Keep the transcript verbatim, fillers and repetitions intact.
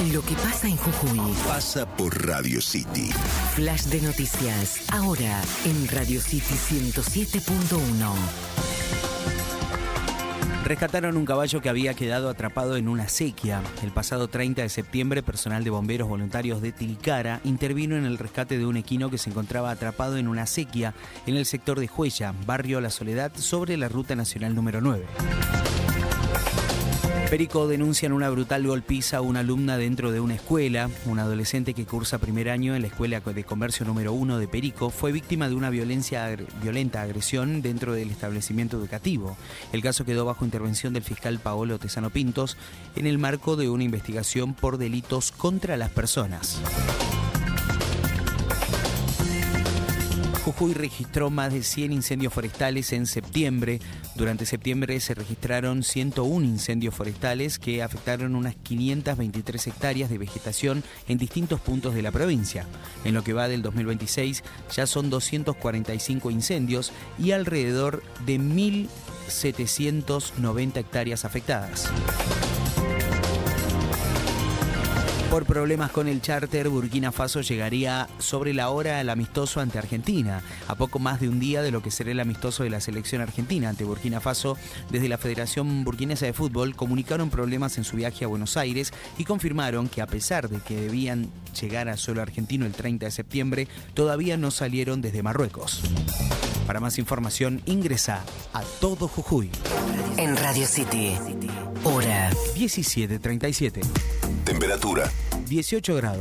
Lo que pasa en Jujuy pasa por Radio City. Flash de noticias, ahora en Radio City ciento siete punto uno. Rescataron un caballo que había quedado atrapado en una acequia. El pasado treinta de septiembre, personal de bomberos voluntarios de Tilcara intervino en el rescate de un equino que se encontraba atrapado en una acequia en el sector de Juella, barrio La Soledad, sobre la ruta nacional número nueve. Perico denuncian una brutal golpiza a una alumna dentro de una escuela. Una adolescente que cursa primer año en la Escuela de Comercio número uno de Perico fue víctima de una violencia, violenta agresión dentro del establecimiento educativo. El caso quedó bajo intervención del fiscal Paolo Tesano Pintos en el marco de una investigación por delitos contra las personas. Jujuy registró más de cien incendios forestales en septiembre. Durante septiembre se registraron ciento uno incendios forestales que afectaron unas quinientas veintitrés hectáreas de vegetación en distintos puntos de la provincia. En lo que va del dos mil veintiséis ya son doscientos cuarenta y cinco incendios y alrededor de mil setecientas noventa hectáreas afectadas. Por problemas con el charter, Burkina Faso llegaría sobre la hora al amistoso ante Argentina, a poco más de un día de lo que será el amistoso de la selección argentina ante Burkina Faso. Desde la Federación Burkinesa de Fútbol comunicaron problemas en su viaje a Buenos Aires y confirmaron que a pesar de que debían llegar a suelo argentino el treinta de septiembre, todavía no salieron desde Marruecos. Para más información, ingresa a Todo Jujuy. En Radio City, hora diecisiete treinta y siete. Temperatura dieciocho grados.